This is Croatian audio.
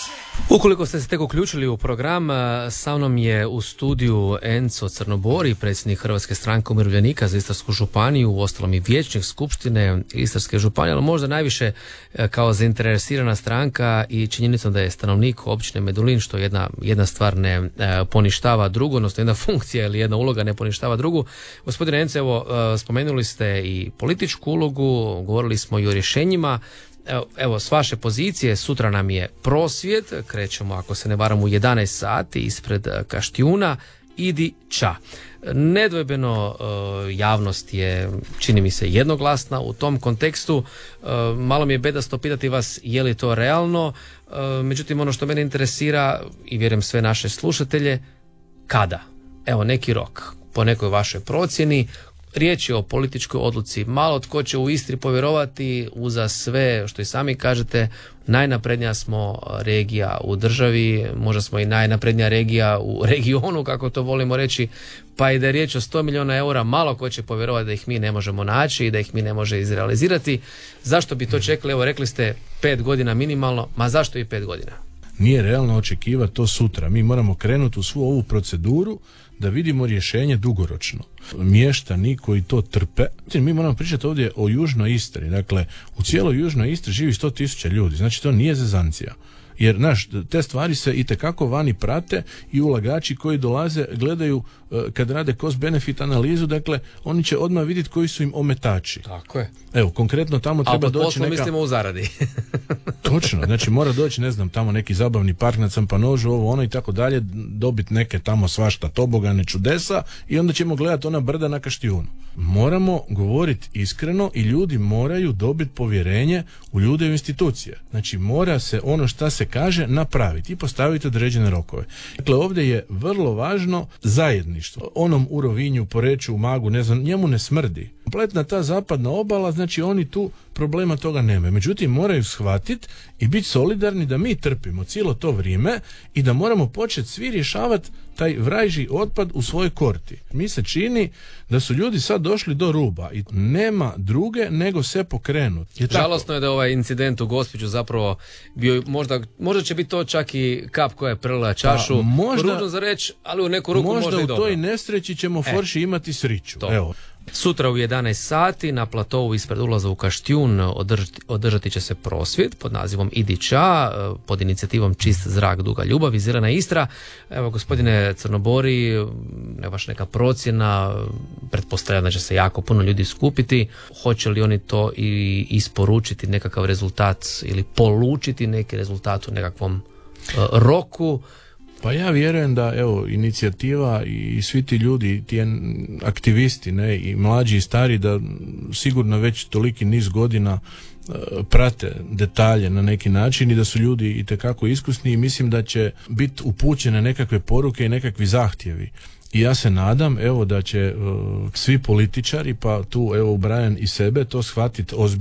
Ukoliko ste se tek uključili u program, sa mnom je u studiju Enzo Crnobori, predsjednik Hrvatske stranke umirovljenika za Istarsku županiju, uostalom i vijećnik Skupštine Istarske županije, ali možda najviše kao zainteresirana stranka i činjenicom da je stanovnik općine Medulin, što jedna stvar ne poništava drugu, odnosno jedna funkcija ili jedna uloga ne poništava drugu. Gospodine Enzo, evo, spomenuli ste i političku ulogu, govorili smo i o rješenjima. Evo, s vaše pozicije sutra nam je prosvjed, krećemo ako se ne varam u 11 sati ispred Kaštijuna, idi ča. Nedvojbeno javnost je, čini mi se, jednoglasna u tom kontekstu. Malo mi je bedasto pitati vas je li to realno, međutim ono što mene interesira i vjerujem sve naše slušatelje, kada? Evo neki rok, po nekoj vašoj procjeni. Riječ je o političkoj odluci. Malo tko će u Istri povjerovati uza sve što i sami kažete. Najnaprednija smo regija u državi, možda smo i najnaprednija regija u regionu, kako to volimo reći, pa i da je riječ o 100 milijuna eura, malo ko će povjerovati da ih mi ne možemo naći i da ih mi ne može izrealizirati. Zašto bi to čekali? Evo, rekli ste 5 godina minimalno, ma zašto i 5 godina? Nije realno očekivati to sutra. Mi moramo krenuti u svu ovu proceduru da vidimo rješenje dugoročno. Mještani koji to trpe, mi moramo pričati ovdje o Južnoj Istri. Dakle, u cijeloj Južnoj Istri živi 100.000 ljudi. Znači, to nije zezancija. Jer, te stvari se itekako vani prate i ulagači koji dolaze gledaju kad rade cost benefit analizu, dakle, oni će odmah vidjeti koji su im ometači. Tako je. Evo, konkretno tamo treba doći neka... mislimo u zaradi. Točno, znači mora doći, ne znam, tamo neki zabavni park na Campanožu, ovo ono i tako dalje, dobiti neke tamo svašta tobogane, čudesa i onda ćemo gledati ona brda na Kaštijunu. Moramo govoriti iskreno i ljudi moraju dobiti povjerenje u ljude i u institucije. Znači mora se ono šta se kaže napraviti i postaviti određene rokove. Dakle, ovdje je vrlo važno zajedništvo. Onom u Rovinju, Poreču, Umagu, ne znam, njemu ne smrdi. Kompletna ta zapadna obala, znači oni tu problema toga nemaju. Međutim, moraju shvatiti i biti solidarni da mi trpimo cijelo to vrijeme i da moramo početi svi rješavati taj vrajži otpad u svojoj korti. Mi se čini da su ljudi sad došli do ruba i nema druge nego se pokrenuti. Žalosno je da ovaj incident u Gospiću zapravo bio, možda će biti to čak i kap koja je prelila čašu. Pa, ružno za reći, ali u neku ruku možda i dobro. Možda u toj nesreći ćemo forši imati sriću. Evo. Sutra u 11 sati na platovu ispred ulaza u Kaštijun održati će se prosvjed pod nazivom Idi ča, pod inicijativom Čist zrak, duga ljubav i zelena Istra. Evo, gospodine Crnobori, baš neka procjena, pretpostavljam da će se jako puno ljudi skupiti. Hoće li oni to i isporučiti nekakav rezultat ili polučiti neki rezultat u nekakvom roku? Pa ja vjerujem da inicijativa i svi ti ljudi, ti aktivisti, i mlađi i stari, da sigurno već toliki niz godina prate detalje na neki način i da su ljudi itekako iskusni i mislim da će biti upućene nekakve poruke i nekakvi zahtjevi. I ja se nadam da će svi političari, pa tu ubrajam i sebe, to shvatiti ozbiljno.